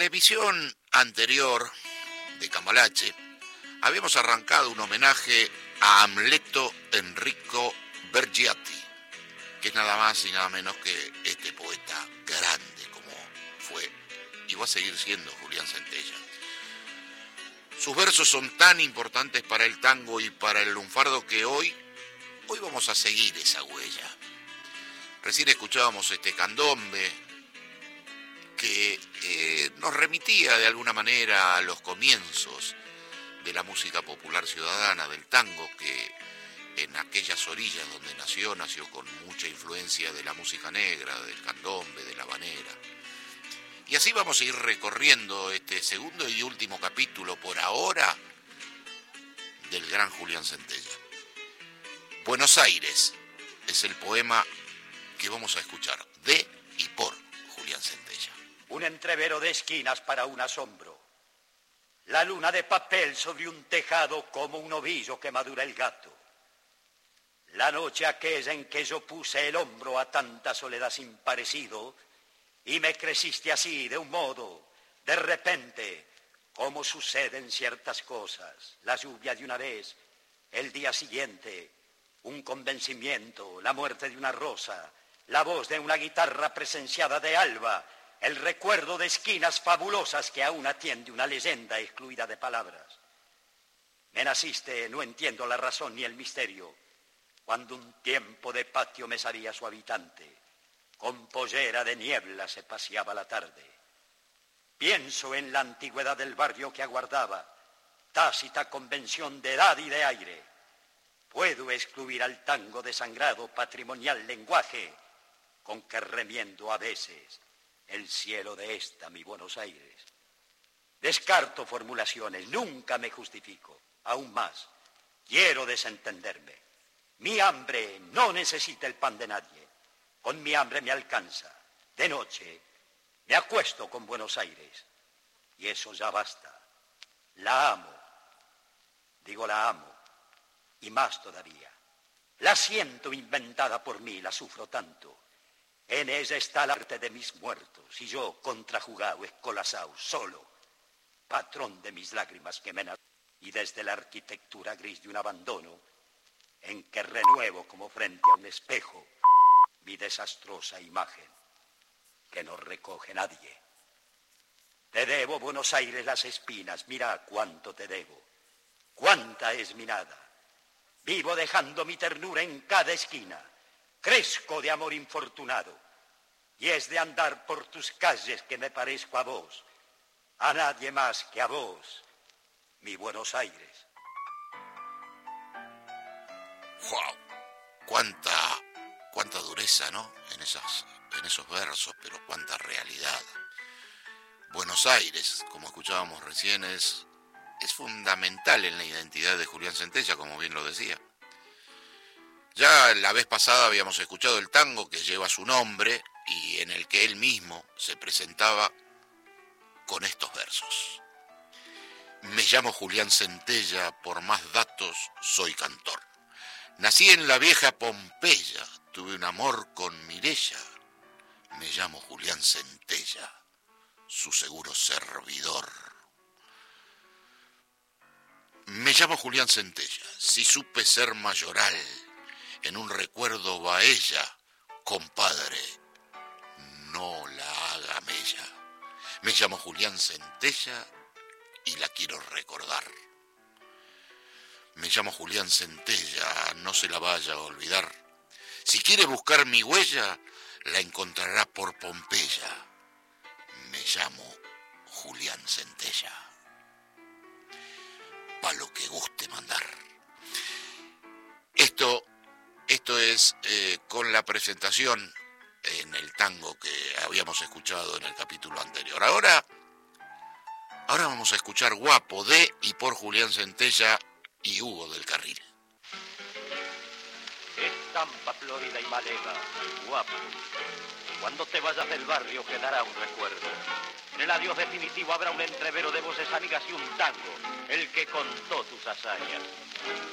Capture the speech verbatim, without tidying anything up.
la emisión anterior de Cambalache habíamos arrancado un homenaje a Amleto Enrico Bergiati, que es nada más y nada menos que este poeta grande como fue y va a seguir siendo Julián Centella. Sus versos son tan importantes para el tango y para el lunfardo que hoy, hoy vamos a seguir esa huella. Recién escuchábamos este candombe que eh, nos remitía de alguna manera a los comienzos de la música popular ciudadana, del tango, que en aquellas orillas donde nació, nació con mucha influencia de la música negra, del candombe, de la habanera. Y así vamos a ir recorriendo este segundo y último capítulo por ahora del gran Julián Centella. Buenos Aires es el poema que vamos a escuchar de y por Julián Centella. Un entrevero de esquinas para un asombro. La luna de papel sobre un tejado como un ovillo que madura el gato. La noche aquella en que yo puse el hombro a tanta soledad sin parecido y me creciste así de un modo, de repente, como suceden ciertas cosas. La lluvia de una vez, el día siguiente, un convencimiento, la muerte de una rosa, la voz de una guitarra presenciada de alba, el recuerdo de esquinas fabulosas que aún atiende una leyenda excluida de palabras. Me naciste, no entiendo la razón ni el misterio, cuando un tiempo de patio me sabía su habitante, con pollera de niebla se paseaba la tarde. Pienso en la antigüedad del barrio que aguardaba, tácita convención de edad y de aire. Puedo excluir al tango desangrado patrimonial lenguaje, con que remiendo a veces el cielo de esta mi Buenos Aires. Descarto formulaciones, nunca me justifico. Aún más, quiero desentenderme. Mi hambre no necesita el pan de nadie. Con mi hambre me alcanza. De noche me acuesto con Buenos Aires. Y eso ya basta. La amo. Digo la amo. Y más todavía. La siento inventada por mí, la sufro tanto. En ella está la arte de mis muertos, y yo, contrajugado, escolazao, solo, patrón de mis lágrimas que me nacen, y desde la arquitectura gris de un abandono, en que renuevo como frente a un espejo, mi desastrosa imagen, que no recoge nadie. Te debo, Buenos Aires, las espinas, mira cuánto te debo, cuánta es mi nada. Vivo dejando mi ternura en cada esquina. Crezco de amor infortunado, y es de andar por tus calles que me parezco a vos, a nadie más que a vos, mi Buenos Aires. ¡Wow! Cuánta, cuánta dureza, ¿no? En esas, en esos versos, pero cuánta realidad. Buenos Aires, como escuchábamos recién, es, es fundamental en la identidad de Julián Centella, como bien lo decía. Ya la vez pasada habíamos escuchado el tango que lleva su nombre y en el que él mismo se presentaba con estos versos. Me llamo Julián Centella, por más datos soy cantor. Nací en la vieja Pompeya, tuve un amor con Mireya. Me llamo Julián Centella, su seguro servidor. Me llamo Julián Centella, si supe ser mayoral. En un recuerdo va ella, compadre, no la haga mella. Me llamo Julián Centella y la quiero recordar. Me llamo Julián Centella, no se la vaya a olvidar. Si quiere buscar mi huella, la encontrará por Pompeya. Me llamo Julián Centella. Pa' lo que guste mandar. Esto... Esto es eh, con la presentación en el tango que habíamos escuchado en el capítulo anterior. Ahora, ahora vamos a escuchar Guapo de y por Julián Centella y Hugo del Carril. Estampa florida y maleva, guapo. Cuando te vayas del barrio quedará un recuerdo. En el adiós definitivo habrá un entrevero de voces amigas y un tango, el que contó tus hazañas.